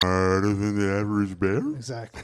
smarter than the average bear. Exactly.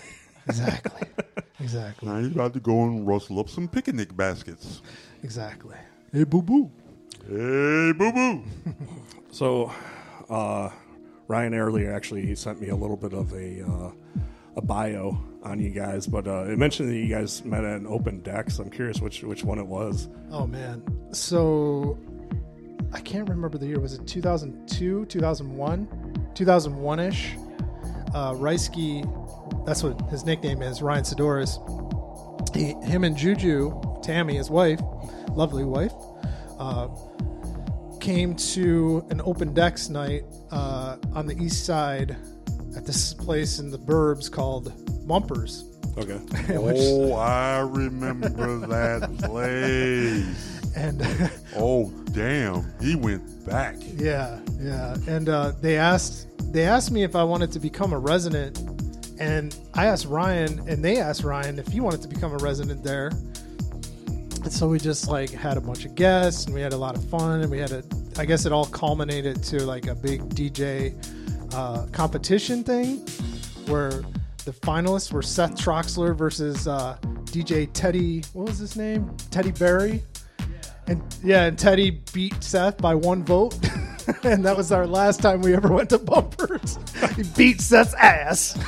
Now he's about to go and rustle up some picnic baskets. Exactly. Hey, boo-boo. Hey, boo-boo. So, Ryan earlier actually he sent me a little bit of a bio on you guys, but it mentioned that you guys met at an open deck, so I'm curious which one it was. Oh, man. So, I can't remember the year. Was it 2002, 2001? 2001-ish? Reisky, that's what his nickname is, Ryan Sidoris. Him and Juju, Tammy, his wife, lovely wife, came to an open decks night on the east side at this place in the burbs called Bumpers. Okay. I remember that place. And oh, damn, he went back. Yeah. And they asked me if I wanted to become a resident, and I asked Ryan, and they asked Ryan if he wanted to become a resident there. And so we just like had a bunch of guests, and we had a lot of fun, and we had I guess it all culminated to like a big DJ competition thing where the finalists were Seth Troxler versus DJ Teddy. What was his name? Teddy Berry. And Teddy beat Seth by 1 vote. And that was our last time we ever went to Bumpers. He beat Seth's ass.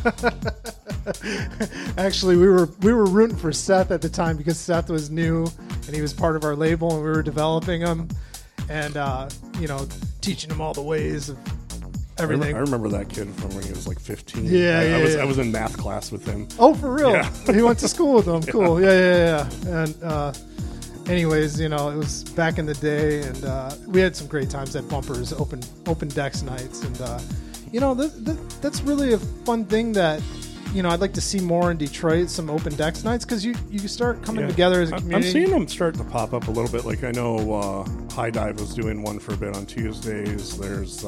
Actually, we were rooting for Seth at the time because Seth was new and he was part of our label and we were developing him and teaching him all the ways of everything. I remember that kid from when he was like 15. I was in math class with him. Oh, for real? Yeah. He went to school with him. Cool. Yeah. And anyways, it was back in the day, and we had some great times at Bumpers, open decks nights, and that's really a fun thing that I'd like to see more in Detroit. Some open decks nights because you start coming together as a community. I'm seeing them starting to pop up a little bit. Like I know High Dive was doing one for a bit on Tuesdays. There's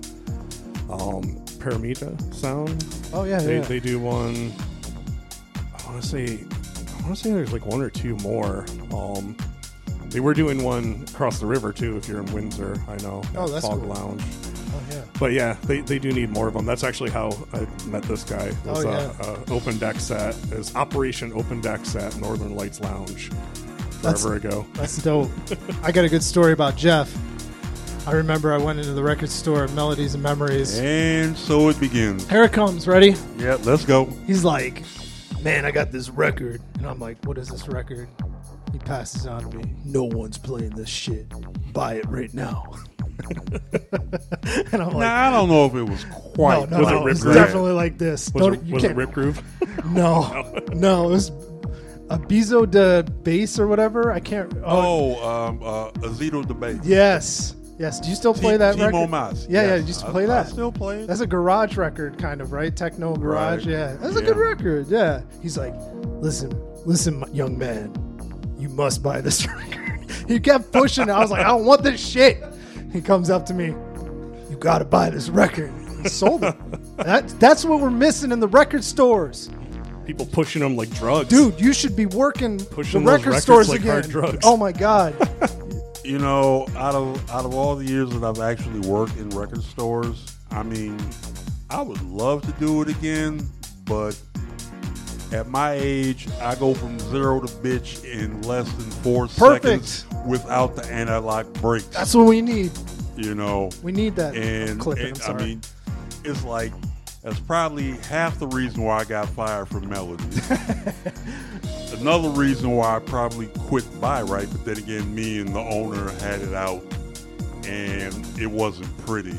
Paramita Sound. Oh yeah, they do one. I want to say there's like 1 or 2 more. They were doing one across the river too. If you're in Windsor, I know. Oh, that's Fog cool. Lounge. Oh yeah. But yeah, they do need more of them. That's actually how I met this guy. It was open deck set. It was Operation Open Deck Set, Northern Lights Lounge, forever ago. That's dope. I got a good story about Jeff. I remember I went into the record store, Melodies and Memories. And so it begins. Here it comes. Ready? Yeah, let's go. He's like, man, I got this record. And I'm like, what is this record? He passes it on to me. No one's playing this shit. Buy it right now. And I'm like, I don't know if it was quite. No, it was definitely like this. Was it Rip Groove? No. It was a Bizo de Bass or whatever. I can't. Azito de Bass. Yes. Do you still play that record? Timo Mas. Yeah, you used to play that. I still play it. That's a garage record, kind of, right? Techno garage. Right. Yeah, that's a good record. Yeah. He's like, listen, young man, you must buy this record. He kept pushing it. I was like, I don't want this shit. He comes up to me, you got to buy this record. He sold it. That's what we're missing in the record stores. People pushing them like drugs. Dude, you should be working pushing the record stores like again. Hard drugs. Oh my God. Out of all the years that I've actually worked in record stores, I mean, I would love to do it again, but at my age, I go from 0 to bitch in less than 4 seconds without the anti-lock brakes. That's what we need. We need that. And I mean, it's like that's probably half the reason why I got fired from Melodies. Another reason why I probably quit By-Right, but then again, me and the owner had it out, and it wasn't pretty.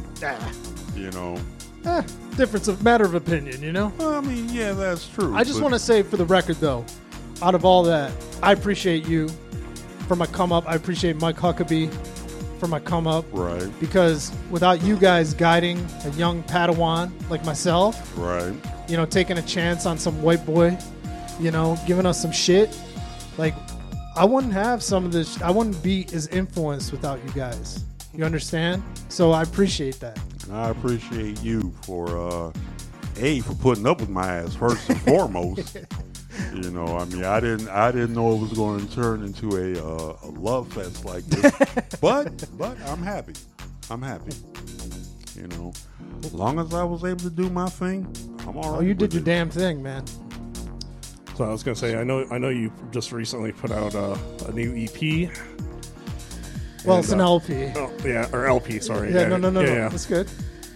Difference of matter of opinion, I mean, yeah, that's true. I just want to say for the record, though, out of all that, I appreciate you for my come up. I appreciate Mike Huckabee for my come up. Right. Because without you guys guiding a young Padawan like myself, right, taking a chance on some white boy, giving us some shit, like I wouldn't have some of this. I wouldn't be as influenced without you guys. You understand? So I appreciate that. I appreciate you for putting up with my ass first and foremost. I mean, I didn't know it was going to turn into a love fest like this, but I'm happy. You know, as long as I was able to do my thing, I'm all right. Oh, you did with your it. damn thing, man. So I was gonna say, I know you just recently put out a new EP. Well, And, it's an LP. Oh, yeah, or LP. Sorry. Yeah, no. Yeah. That's good.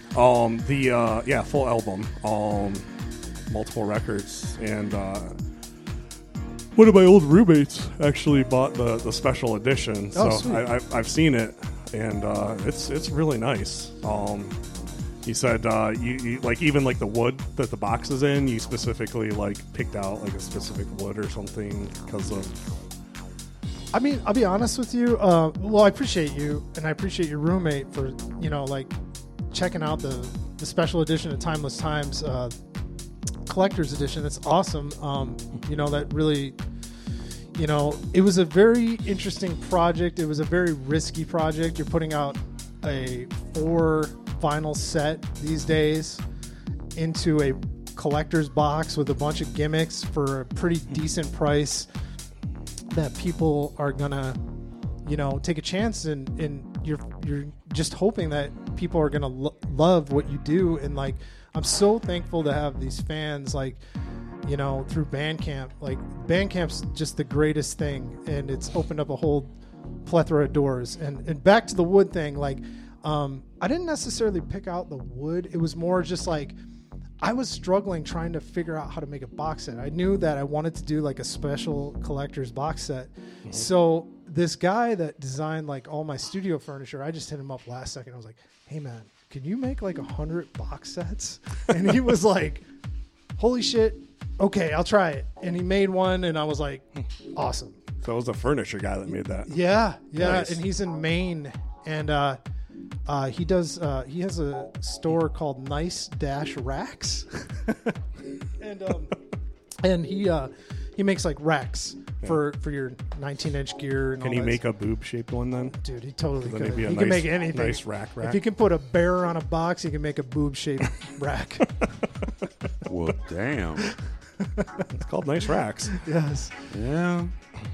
The full album. Multiple records, and one of my old roommates actually bought the special edition. Oh, So sweet. I've seen it, and it's really nice. He said you like even like the wood that the box is in, you specifically like picked out like a specific wood or something because of. I mean, I'll be honest with you. Well, I appreciate you, and I appreciate your roommate for like checking out the special edition of Timeless Times collector's edition. It's awesome. That really, it was a very interesting project. It was a very risky project. You're putting out a 4 vinyl set these days into a collector's box with a bunch of gimmicks for a pretty decent price that people are gonna take a chance and you're just hoping that people are gonna love what you do. And like, I'm so thankful to have these fans through Bandcamp. Like, Bandcamp's just the greatest thing, and it's opened up a whole plethora of doors. And back to the wood thing, I didn't necessarily pick out the wood. It was more just like I was struggling trying to figure out how to make a box set. I knew that I wanted to do like a special collector's box set. Mm-hmm. So this guy that designed like all my studio furniture, I just hit him up last second. I was like, hey man, can you make like 100 box sets? And he was like, holy shit. Okay, I'll try it. And he made one, and I was like, awesome. So it was a furniture guy that made that. Yeah. Nice. And he's in Maine, and he has a store called Nice Dash Racks, and he makes like racks for your 19-inch gear. And Can all he that make a boob-shaped one then? Dude, he totally Then could. it'd be a He nice, can make anything. nice rack. If you can put a bear on a box, he can make a boob-shaped rack. Well, damn. It's called Nice Racks. Yes. Yeah.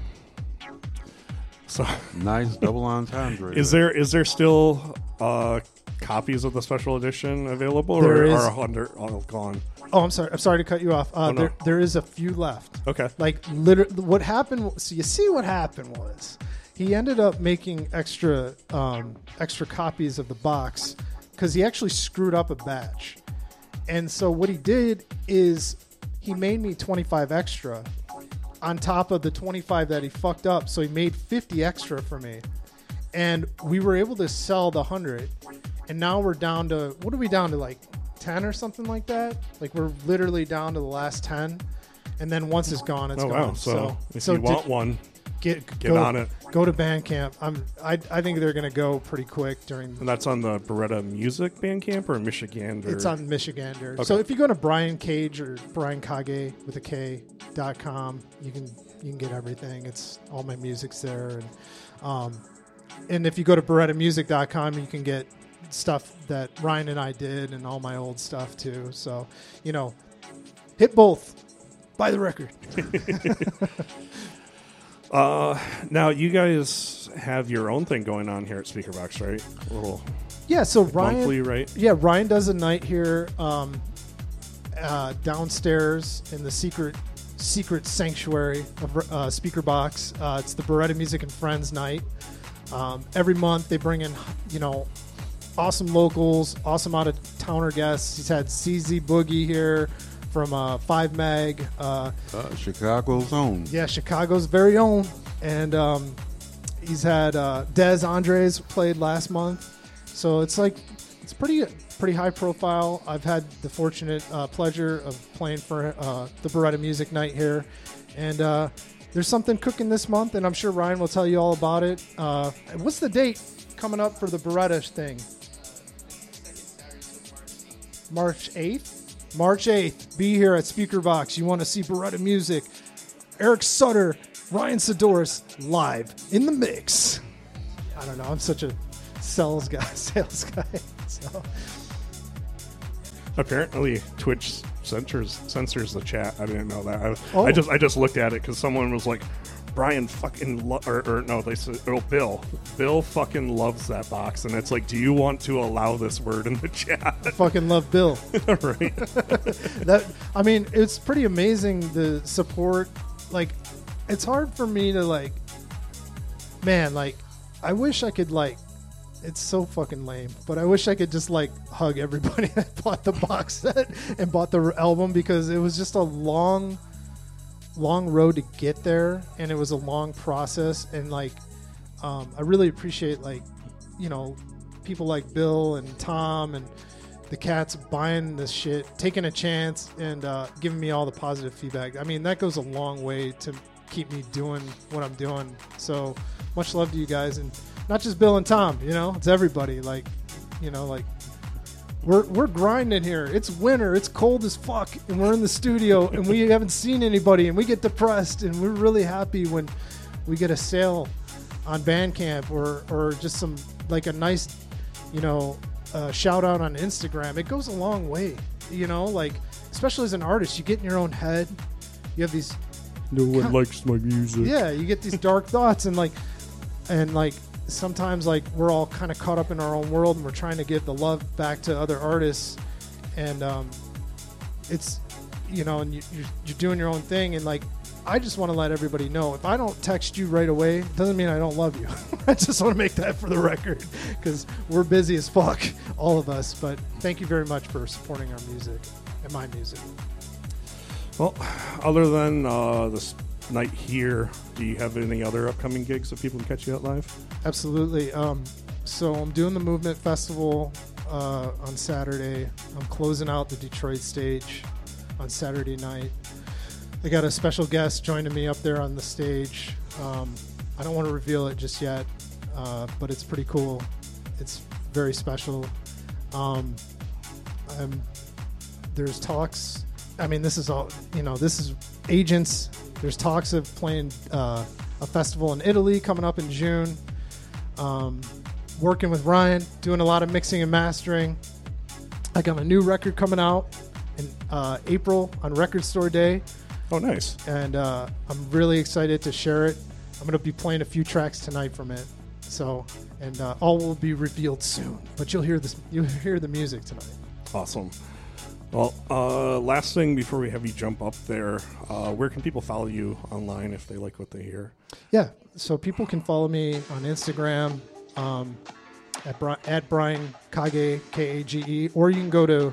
So Nice double entendre. is there still copies of the special edition available, There or is. are 100 all gone? Oh, I'm sorry. I'm sorry to cut you off. no. There is a few left. Okay. Like, literally, what happened? So you see, what happened was he ended up making extra copies of the box because he actually screwed up a batch. And so what he did is he made me 25 extra on top of the 25 that he fucked up. So he made 50 extra for me, and we were able to sell the 100. And now we're down to, what are we down to, like 10 or something like that? Like, we're literally down to the last 10, and then once it's gone, it's Oh gone. wow! So if so you want one, get go, on it. Go to Bandcamp. I think they're gonna go pretty quick during. And that's on the Beretta Music Bandcamp or Michigan? It's on Michigander. Okay. So if you go to Brian Cage or Brian Kage with a K.com, you can get everything. It's all my music's there, and if you go to BerettaMusic.com, you can get stuff that Ryan and I did and all my old stuff too. So hit both. Buy the record. Now you guys have your own thing going on here at Speakerbox, right? A little Yeah. So Ryan. monthly, right? Yeah, Ryan does a night here downstairs in the secret sanctuary of Speaker Box. It's the Beretta Music and Friends night. Every month they bring in, awesome locals, awesome out-of-towner guests. He's had CZ Boogie here from 5 Mag. Chicago's own. Yeah, Chicago's very own. And he's had Des Andres played last month. So it's pretty high profile. I've had the fortunate pleasure of playing for the Beretta Music Night here. And there's something cooking this month, and I'm sure Ryan will tell you all about it. What's the date coming up for the Beretta thing? March 8th? March 8th. Be here at Speaker Box. You want to see Beretta Music. Eric Sutter, Ryan Sidoris live in the mix. I don't know. I'm such a sales guy. So. Apparently, Twitch censors the chat. I didn't know that. Oh. I just looked at it because someone was like, Brian fucking or no, they said, oh, Bill fucking loves that box, and it's like, do you want to allow this word in the chat? I fucking love Bill. Right. I mean, it's pretty amazing the support. Like, it's hard for me to like, man, like, I wish I could like, it's so fucking lame, but I wish I could just like hug everybody that bought the box set and bought the album, because it was just a long road to get there, and it was a long process. And like, I really appreciate, like, you know, people like Bill and Tom and the cats buying this shit, taking a chance, and giving me all the positive feedback. I mean, that goes a long way to keep me doing what I'm doing. So much love to you guys, and not just Bill and Tom, you know, it's everybody. Like, you know, like, we're grinding here. It's winter. It's cold as fuck, and we're in the studio, and we haven't seen anybody, and we get depressed, and we're really happy when we get a sale on Bandcamp or just some, like, a nice, you know, shout out on Instagram. It goes a long way, you know, like, especially as an artist, you get in your own head. You have these. No one likes my music. Yeah, you get these dark thoughts, and like sometimes, like, we're all kind of caught up in our own world, and we're trying to give the love back to other artists, and it's, you know, and you're doing your own thing, and like, I just want to let everybody know, if I don't text you right away, doesn't mean I don't love you. I just want to make that for the record, because we're busy as fuck, all of us. But thank you very much for supporting our music and my music. Well, other than this night here, do you have any other upcoming gigs that people can catch you at live? Absolutely. So I'm doing the Movement Festival on Saturday. I'm closing out the Detroit stage on Saturday night. I got a special guest joining me up there on the stage. I don't want to reveal it just yet, but it's pretty cool. It's very special. There's talks. I mean, this is all, you know, this is agents. There's talks of playing a festival in Italy coming up in June. Working with Ryan, doing a lot of mixing and mastering. I got a new record coming out in April on Record Store Day. Oh, nice. And I'm really excited to share it. I'm going to be playing a few tracks tonight from it. So, and all will be revealed soon. But you'll hear the music tonight. Awesome. Well, last thing before we have you jump up there, where can people follow you online if they like what they hear? Yeah, so people can follow me on Instagram at Brian Kage, Kage, or you can go to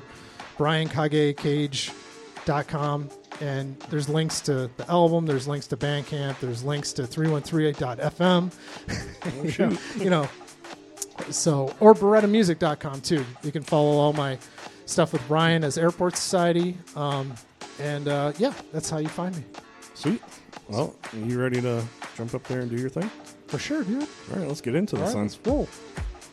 briankagecage.com, and there's links to the album, there's links to Bandcamp, there's links to 3138.fm. Oh, shoot. you know, so, or berettamusic.com too. You can follow all my stuff with Ryan as Airport Society. Yeah, that's how you find me. Sweet. Well, are you ready to jump up there and do your thing? For sure, dude. All right, let's get into this. Let's roll.